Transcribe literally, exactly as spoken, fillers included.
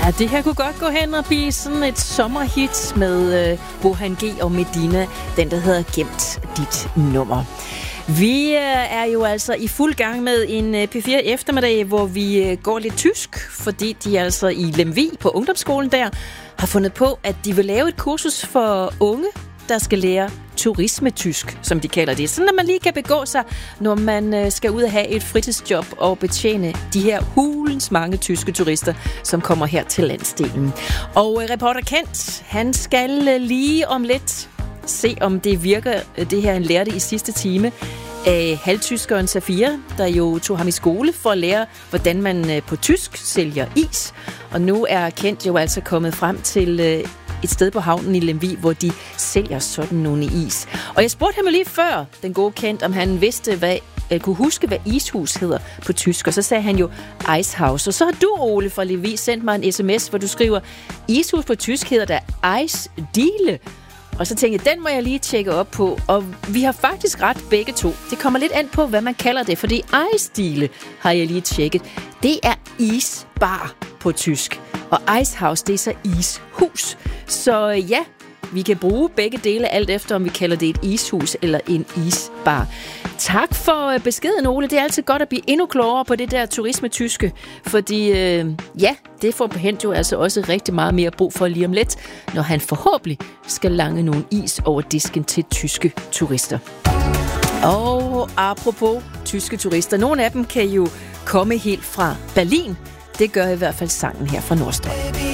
Ja, det her kunne godt gå hen og blive sådan et sommerhit med øh, Bohan G og Medina, den der hedder Gemt dit nummer. Vi er jo altså i fuld gang med en P fire eftermiddag, hvor vi går lidt tysk, fordi de altså i Lemvig på ungdomsskolen der har fundet på, at de vil lave et kursus for unge, der skal lære turismetysk, som de kalder det. Sådan at man lige kan begå sig, når man skal ud og have et fritidsjob og betjene de her hulens mange tyske turister, som kommer her til landsdelen. Og reporter Kent, han skal lige om lidt se, om det virker, det her han lærte i sidste time af halvtyskeren Safira, der jo tog ham i skole for at lære, hvordan man på tysk sælger is. Og nu er Kent jo altså kommet frem til et sted på havnen i Lemvig, hvor de sælger sådan nogle is. Og jeg spurgte ham jo lige før, den gode Kent, om han vidste, hvad, kunne huske, hvad ishus hedder på tysk. Og så sagde han jo Eishaus. Og så har du, Ole fra Lemvig, sendt mig en sms, hvor du skriver, ishus på tysk hedder der Eisdiele. Og så tænkte jeg, den må jeg lige tjekke op på. Og vi har faktisk ret begge to. Det kommer lidt an på, hvad man kalder det. Fordi Eisdiele har jeg lige tjekket. Det er isbar på tysk. Og Eishaus, det er så ishus. Så ja, vi kan bruge begge dele, alt efter om vi kalder det et ishus eller en isbar. Tak for beskeden, Ole. Det er altid godt at blive endnu klogere på det der turismetyske. Fordi øh, ja, det får Bent jo altså også rigtig meget mere brug for lige om lidt, når han forhåbentlig skal lange nogle is over disken til tyske turister. Og apropos tyske turister, nogle af dem kan jo komme helt fra Berlin. Det gør i hvert fald sangen her fra Nordstrøm.